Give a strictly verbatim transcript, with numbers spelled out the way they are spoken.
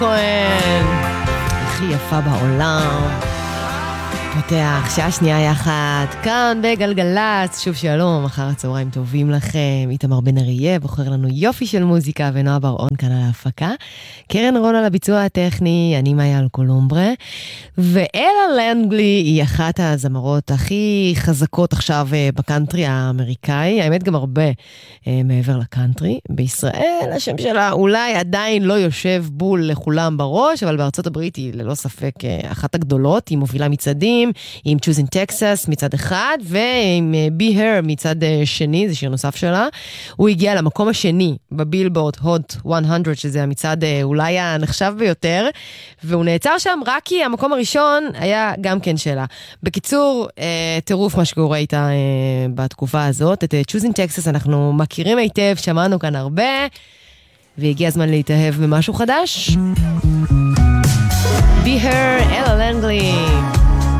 כהן, הכי יפה בעולם. פותח, שעה שנייה יחד, כאן בגלגלץ, שוב שלום, אחר הצהריים טובים לכם, איתמר בן אריה, בוחר לנו יופי של מוזיקה, ונועה בר-און כאן על ההפקה, קרן רון על הביצוע הטכני, אני מאיה על קולומברה, ואלה לנגלי היא אחת הזמרות הכי חזקות עכשיו בקאנטרי האמריקאי, האמת גם הרבה מעבר לקאנטרי, בישראל השם שלה אולי עדיין לא יושב בול לכולם בראש, אבל בארצות הברית היא ללא ספק אחת הגדולות, היא מובילה מצעדים, עם Choosing Texas מצד אחד, ועם Be Her מצד שני, זה שיר נוסף שלה. הוא הגיע למקום השני בבילבורד Hot מאה, שזה המצד אולי הנחשב ביותר, והוא נעצר שם רק כי המקום הראשון היה גם כן שלה. בקיצור, טירוף מה שקורה איתה בתקופה הזאת. את Choosing Texas אנחנו מכירים היטב, שמענו כאן הרבה, והגיע הזמן להתאהב במשהו חדש. Be Her, אלה לנגלי.